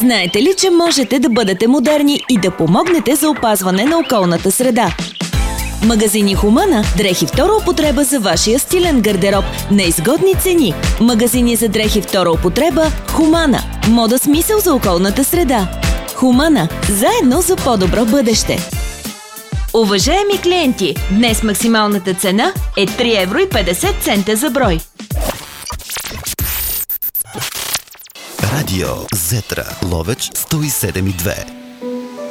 Знаете ли, че можете да бъдете модерни и да помогнете за опазване на околната среда? Магазини Хумана – дрехи втора употреба за вашия стилен гардероб на изгодни цени. Магазини за дрехи втора употреба Хумана. Мода с мисъл за околната среда. Хумана – заедно за по-добро бъдеще. Уважаеми клиенти, днес максималната цена е 3,50 евро за брой. Радио Зетра, Ловеч 107,2.